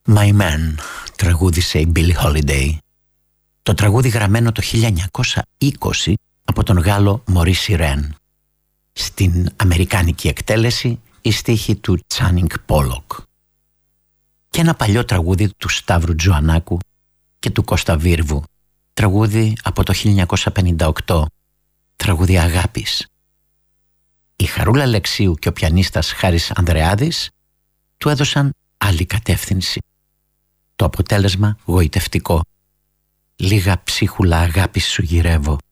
My Man τραγούδισε η Billie Holiday. Το τραγούδι γραμμένο το 1920 από τον Γάλλο Maurice Irène. Στην αμερικάνικη εκτέλεση η στίχη του Channing Pollock. Και ένα παλιό τραγούδι του Σταύρου Τζοανάκου και του Κώστα Βίρβου, τραγούδι από το 1958, τραγούδι αγάπης. Η Χαρούλα Λεξίου και ο πιανίστας Χάρης Ανδρεάδης του έδωσαν άλλη κατεύθυνση. Το αποτέλεσμα γοητευτικό. Λίγα ψίχουλα αγάπης σου γυρεύω.